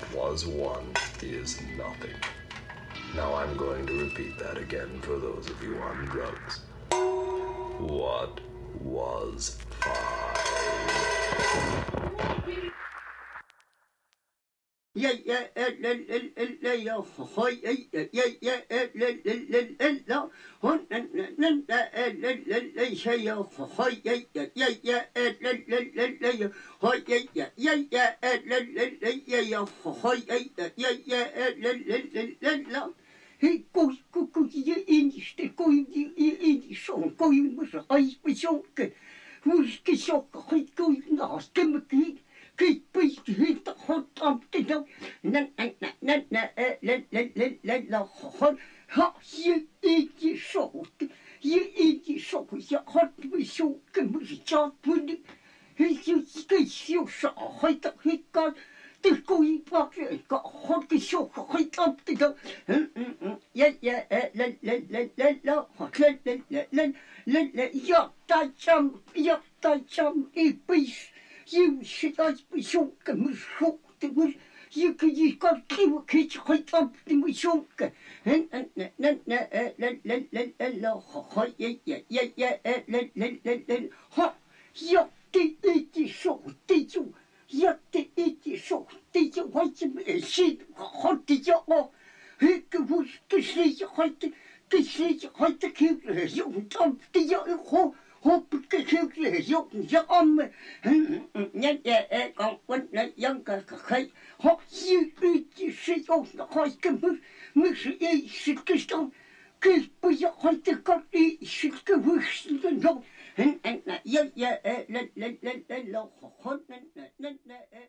was one is nothing. Now I'm going to repeat that again for those of you on drugs. What was 5? He goes in the going in the song, going with the ice with yoke. Who's the shock? He goes now, skim keep beast hit the hot up the dog. You eat the salt. You eat the salt with your hot with yoke and with the chop with it. He's you saw, he got. The going back got hot the shock, right up the dog. That chum, a beast. You should I be shook and was shocked. You could you got to catch right up in my shock. And hot, yuck, the shock, did you? Yuck, the shock, did you want to see hot did you all? He could was to see the keep you dump the young hope to keep your arm. Younger, hot, you eat the shit off the high can miss a sick stone. Keep your height to cut the shit to wish the no. And